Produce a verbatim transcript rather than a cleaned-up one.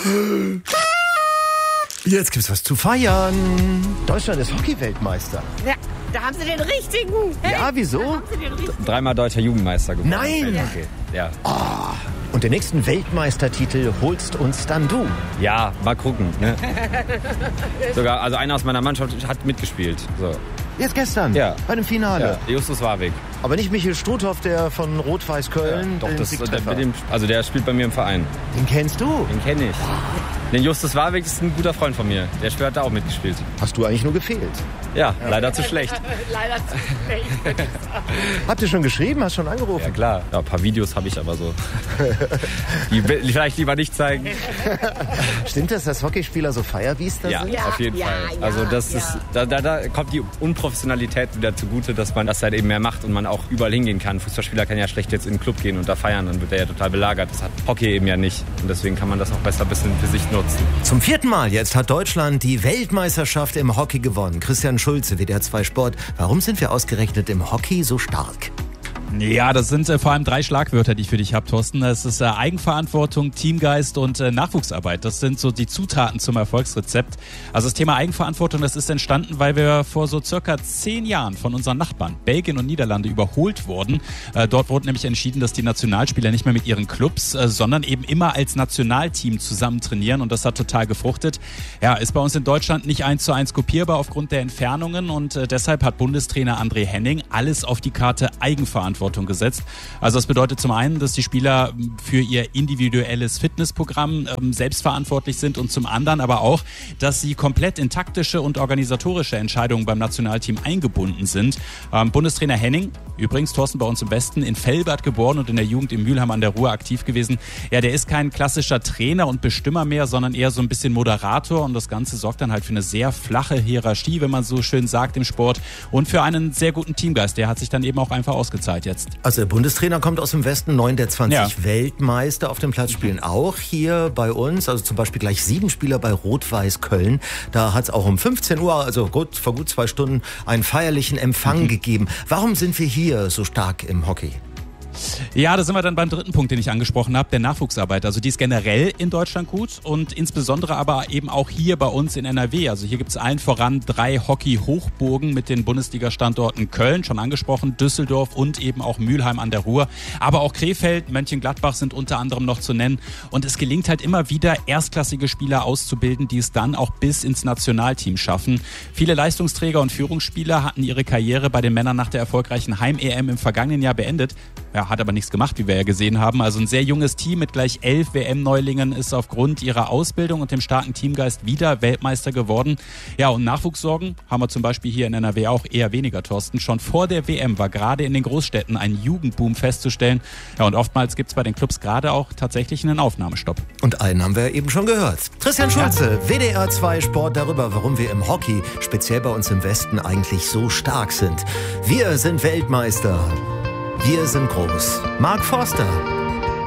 Jetzt gibt's was zu feiern. Deutschland ist Hockey-Weltmeister. Ja, da haben sie den richtigen. Hey, ja, wieso? Da haben sie den richtigen. Dreimal deutscher Jugendmeister geworden. Nein! Okay. Ja. Oh. Und den nächsten Weltmeistertitel holst uns dann du. Ja, mal gucken. Ne? Sogar, also einer aus meiner Mannschaft hat mitgespielt. So. Jetzt gestern, ja. bei dem Finale. Ja, Justus Warwick. Aber nicht Michael Struthoff, der von Rot-Weiß Köln. Ja, doch, den das, der, Siegtreffer. dem, also der spielt bei mir im Verein. Den kennst du? Den kenne ich. Den Justus Warwick ist ein guter Freund von mir. Der hat da auch mitgespielt. Hast du eigentlich nur gefehlt? Ja, ja. leider zu schlecht. Leider zu schlecht. Habt ihr schon geschrieben? Hast schon angerufen? Ja, klar. Ja, ein paar Videos habe ich aber so. Die vielleicht lieber nicht zeigen. Stimmt das, dass Hockeyspieler so Firebeaster ja, sind? Ja, auf jeden ja, Fall. Ja, also das ja. ist, da, da, da kommt die Unprofessionalität wieder zugute, dass man das halt eben mehr macht und man auch überall hingehen kann. Ein Fußballspieler kann ja schlecht jetzt in den Club gehen und da feiern, dann wird er ja total belagert. Das hat Hockey eben ja nicht. Und deswegen kann man das auch besser ein bisschen für sich nutzen. Zum vierten Mal jetzt hat Deutschland die Weltmeisterschaft im Hockey gewonnen. Christian Schulze, W D R zwei Sport. Warum sind wir ausgerechnet im Hockey so stark? Ja, das sind äh, vor allem drei Schlagwörter, die ich für dich habe, Thorsten. Das ist äh, Eigenverantwortung, Teamgeist und äh, Nachwuchsarbeit. Das sind so die Zutaten zum Erfolgsrezept. Also das Thema Eigenverantwortung, das ist entstanden, weil wir vor so circa zehn Jahren von unseren Nachbarn, Belgien und Niederlande, überholt wurden. Äh, dort wurde nämlich entschieden, dass die Nationalspieler nicht mehr mit ihren Clubs, äh, sondern eben immer als Nationalteam zusammen trainieren. Und das hat total gefruchtet. Ja, ist bei uns in Deutschland nicht eins zu eins kopierbar aufgrund der Entfernungen. Und äh, deshalb hat Bundestrainer André Henning alles auf die Karte Eigenverantwortung gesetzt. Also das bedeutet zum einen, dass die Spieler für ihr individuelles Fitnessprogramm ähm, selbstverantwortlich sind und zum anderen aber auch, dass sie komplett in taktische und organisatorische Entscheidungen beim Nationalteam eingebunden sind. Ähm, Bundestrainer Henning, übrigens Thorsten bei uns im Westen, in Velbert geboren und in der Jugend in Mülheim an der Ruhr aktiv gewesen. Ja, der ist kein klassischer Trainer und Bestimmer mehr, sondern eher so ein bisschen Moderator und das Ganze sorgt dann halt für eine sehr flache Hierarchie, wenn man so schön sagt im Sport und für einen sehr guten Teamgeist. Der hat sich dann eben auch einfach ausgezahlt jetzt. Also der Bundestrainer kommt aus dem Westen, neun der zwanzig ja. Weltmeister auf dem Platz spielen auch hier bei uns. Also zum Beispiel gleich sieben Spieler bei Rot-Weiß Köln. Da hat es auch um fünfzehn Uhr, also gut, vor gut zwei Stunden, einen feierlichen Empfang mhm. gegeben. Warum sind wir hier so stark im Hockey? Ja, da sind wir dann beim dritten Punkt, den ich angesprochen habe, der Nachwuchsarbeit. Also die ist generell in Deutschland gut und insbesondere aber eben auch hier bei uns in N R W. Also hier gibt es allen voran drei Hockey-Hochburgen mit den Bundesliga-Standorten Köln, schon angesprochen, Düsseldorf und eben auch Mülheim an der Ruhr. Aber auch Krefeld, Mönchengladbach sind unter anderem noch zu nennen. Und es gelingt halt immer wieder, erstklassige Spieler auszubilden, die es dann auch bis ins Nationalteam schaffen. Viele Leistungsträger und Führungsspieler hatten ihre Karriere bei den Männern nach der erfolgreichen Heim-E M im vergangenen Jahr beendet. Ja, hat aber nichts gemacht, wie wir ja gesehen haben. Also ein sehr junges Team mit gleich elf W M-Neulingen ist aufgrund ihrer Ausbildung und dem starken Teamgeist wieder Weltmeister geworden. Ja, und Nachwuchssorgen haben wir zum Beispiel hier in N R W auch eher weniger, Thorsten. Schon vor der W M war gerade in den Großstädten ein Jugendboom festzustellen. Ja, und oftmals gibt es bei den Clubs gerade auch tatsächlich einen Aufnahmestopp. Und einen haben wir eben schon gehört. Christian Schulze, W D R zwei Sport, darüber, warum wir im Hockey, speziell bei uns im Westen, eigentlich so stark sind. Wir sind Weltmeister. Wir sind groß. Mark Forster.